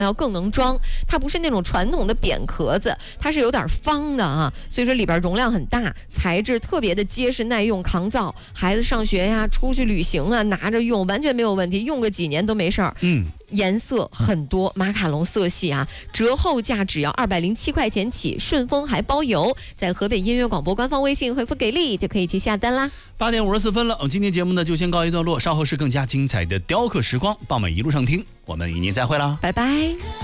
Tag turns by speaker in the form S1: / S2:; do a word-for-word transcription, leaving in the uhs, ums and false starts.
S1: 要更能装。它不是那种传统的扁壳子，它是有点方的啊，所以说里边容量很大，材质特别的结实耐用抗造，孩子上学呀、出去旅行啊，拿着用完全没有问题，用个几年都没事儿。
S2: 嗯。
S1: 颜色很多，马卡龙色系啊，折后价只要二百零七块钱起，顺丰还包邮。在河北音乐广播官方微信回复给力就可以去下单啦。
S2: 八点五十四分了，我们今天节目呢就先告一段落，稍后是更加精彩的雕刻时光，傍晚一路上听，我们与您再会啦，
S1: 拜拜。